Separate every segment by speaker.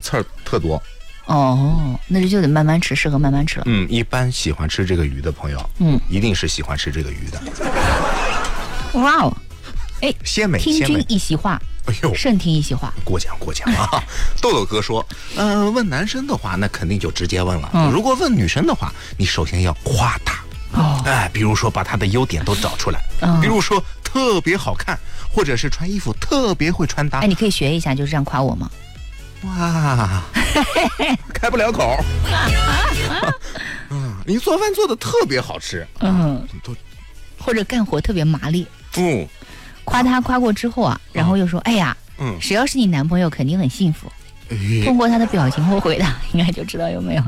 Speaker 1: 刺儿特多。
Speaker 2: 哦，那就得慢慢吃，适合慢慢吃了。
Speaker 1: 一般喜欢吃这个鱼的朋友，一定是喜欢吃这个鱼的。
Speaker 2: 哇哦，哎，
Speaker 1: 鲜美，
Speaker 2: 听君一席话，
Speaker 1: 哎呦，
Speaker 2: 胜听一席话。
Speaker 1: 过奖啊！豆豆哥说，问男生的话，那肯定就直接问了。如果问女生的话，你首先要夸她。比如说把她的优点都找出来，比如说特别好看，或者是穿衣服特别会穿搭。
Speaker 2: 哎，你可以学一下，就是这样夸我吗？
Speaker 1: 哇，开不了口。你做饭做的特别好吃。
Speaker 2: 或者干活特别麻利。夸他夸过之后啊，然后又说，哎呀，谁要是你男朋友肯定很幸福。通过他的表情或回答，应该就知道有没有。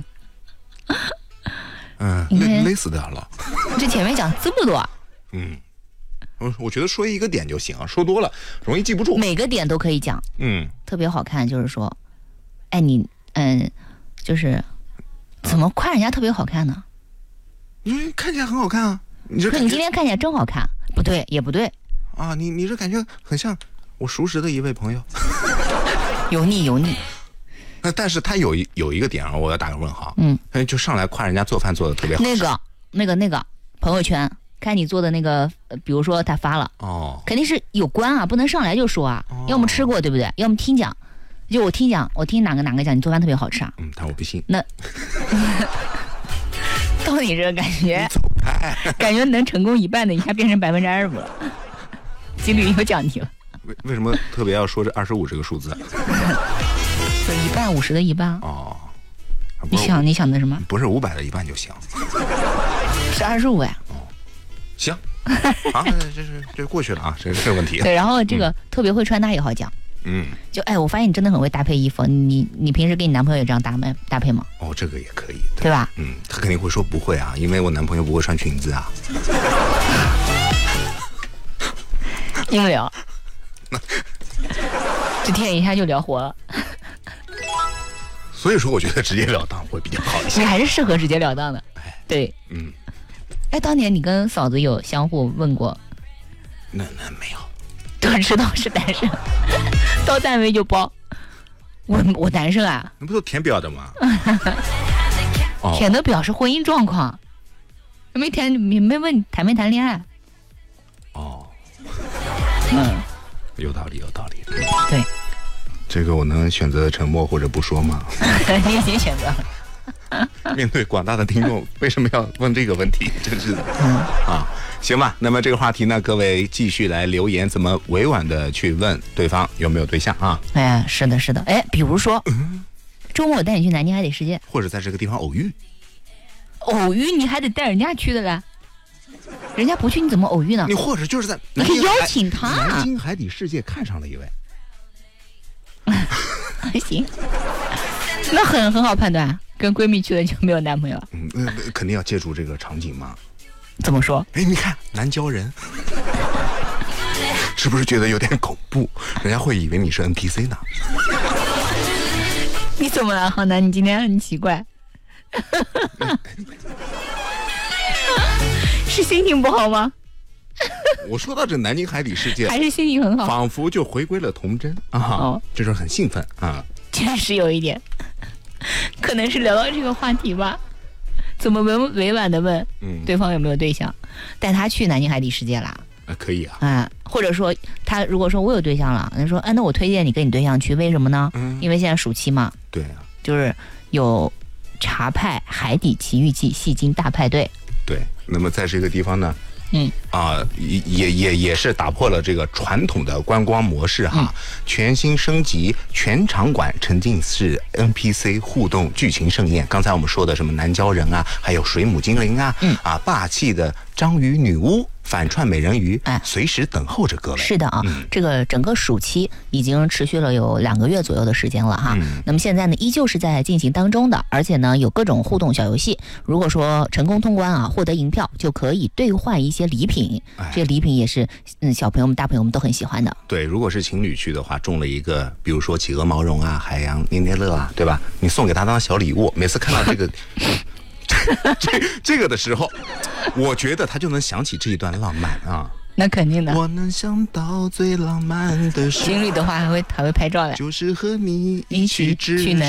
Speaker 1: 勒死掉了。
Speaker 2: 这前面讲这么多。
Speaker 1: 我觉得说一个点就行，说多了容易记不住。
Speaker 2: 每个点都可以讲。特别好看，就是说，哎，你就是怎么夸人家特别好看呢？
Speaker 1: 看起来很好看啊。你
Speaker 2: 今天看起来真好看。不对，也不对
Speaker 1: 啊。你这感觉很像我熟识的一位朋友。
Speaker 2: 油腻。
Speaker 1: 但是他有一个点啊，我要打个问号。就上来夸人家做饭做的特别好。
Speaker 2: 那个朋友圈看你做的那个，比如说他发了，肯定是有关啊，不能上来就说啊。要么吃过，对不对？要么听讲，就我听哪个讲你做饭特别好吃啊。
Speaker 1: 但我不信。
Speaker 2: 那到你这个感觉，感觉能成功一半的，一下变成25%了，几率有降低了。
Speaker 1: 为什么特别要说这25这个数字？
Speaker 2: 就一半，50的一半。你想的什么？
Speaker 1: 不是500的一半就行。
Speaker 2: 是25呀。
Speaker 1: 行。好，这过去了啊，这是问题。
Speaker 2: 对，然后这个特别会穿搭也好讲。就我发现你真的很会搭配衣服，你平时跟你男朋友也这样搭配吗？
Speaker 1: 这个也可以，
Speaker 2: 对吧？
Speaker 1: 他肯定会说不会啊，因为我男朋友不会穿裙子啊。
Speaker 2: 硬聊，这天一下就聊活了。
Speaker 1: 所以说，我觉得直截了当会比较好一些。
Speaker 2: 你还是适合直截了当的。对。当年你跟嫂子有相互问过？
Speaker 1: 那没有。
Speaker 2: 都知道是单身，到单位就包。我单身啊。
Speaker 1: 那不都填表的吗？
Speaker 2: 填的表是婚姻状况，没问你谈没谈恋爱。
Speaker 1: 有道理。
Speaker 2: 对。
Speaker 1: 这个我能选择沉默或者不说吗？
Speaker 2: 你已经选择了。
Speaker 1: 面对广大的听众，为什么要问这个问题？真是的。行吧。那么这个话题呢，各位继续来留言，怎么委婉的去问对方有没有对象啊？
Speaker 2: 是的。比如说，周末我带你去南京海底世界，
Speaker 1: 或者在这个地方偶遇，
Speaker 2: 你还得带人家去的嘞。人家不去，你怎么偶遇呢？
Speaker 1: 你或者就是在
Speaker 2: 你可以邀请他。
Speaker 1: 南京海底世界看上了一位。
Speaker 2: 行，那很好判断。跟闺蜜去的就没有男朋友。
Speaker 1: 肯定要借助这个场景嘛。
Speaker 2: 怎么说？
Speaker 1: 你看南郊人，是不是觉得有点恐怖？人家会以为你是 NPC 呢。
Speaker 2: 你怎么了，浩南？你今天很奇怪。是心情不好吗？
Speaker 1: 我说到这南京海底世界，
Speaker 2: 还是心情很好，
Speaker 1: 仿佛就回归了童真啊！就是很兴奋啊。
Speaker 2: 确实有一点，可能是聊到这个话题吧。怎么委婉的问对方有没有对象，带他去南京海底世界啦？
Speaker 1: 可以啊。
Speaker 2: 或者说他如果说我有对象了，他说那我推荐你跟你对象去，为什么呢？因为现在暑期嘛。
Speaker 1: 对啊。
Speaker 2: 就是有茶派海底奇遇记戏精大派对。
Speaker 1: 对，那么在这个地方呢，也是打破了这个传统的观光模式哈，全新升级，全场馆沉浸式 NPC 互动剧情盛宴。刚才我们说的什么南郊人啊，还有水母精灵啊，霸气的章鱼女巫，反串美人鱼，随时等候着各位。
Speaker 2: 是的啊，这个整个暑期已经持续了有2个月左右的时间了哈。那么现在呢，依旧是在进行当中的，而且呢，有各种互动小游戏。如果说成功通关啊，获得银票，就可以兑换一些礼品。这些礼品也是小朋友们、大朋友们都很喜欢的。
Speaker 1: 对，如果是情侣去的话，中了一个，比如说企鹅毛绒啊、海洋捏捏乐啊，对吧？你送给他当小礼物，每次看到这个。这个的时候，我觉得他就能想起这一段浪漫啊。
Speaker 2: 那肯定的。
Speaker 1: 我能想到最浪漫的事，
Speaker 2: 情侣的话还会拍照的，
Speaker 1: 就是和你一起去